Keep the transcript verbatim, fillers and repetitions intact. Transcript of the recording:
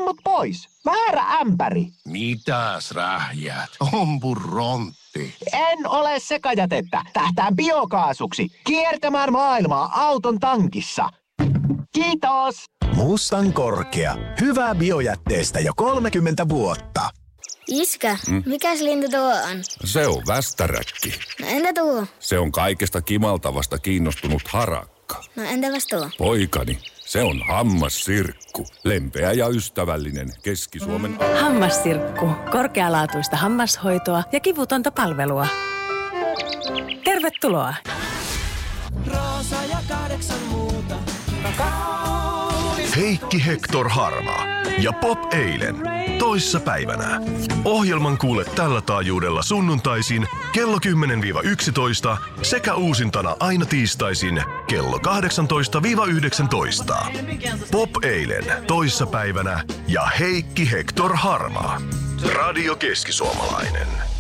ammut pois. Väärä ämpäri. Mitäs rähjät? Ompurontti. En ole sekajätettä. Tähtään biokaasuksi. Kiertämään maailmaa auton tankissa. Kiitos. Mustan korkea. Hyvää biojätteestä jo kolmekymmentä vuotta. Iskä, mm? mikäs lintu tuo on? Se on västäräkki. No entä tuo? Se on kaikesta kimaltavasta kiinnostunut harakka. No entäpäs tuo? Poikani, se on hammassirkku. Lempeä ja ystävällinen Keski-Suomen... Hammassirkku. Korkealaatuista hammashoitoa ja kivutonta palvelua. Tervetuloa. Roosa ja kahdeksan muuta. Heikki Hector Harmaa ja Pop eilen toissa päivänä. Ohjelman kuule tällä taajuudella sunnuntaisin kello kymmenen yksitoista sekä uusintana aina tiistaisin kello kahdeksantoista yhdeksäntoista. Pop eilen toissa päivänä ja Heikki Hector Harmaa. Radio Keski-Suomalainen.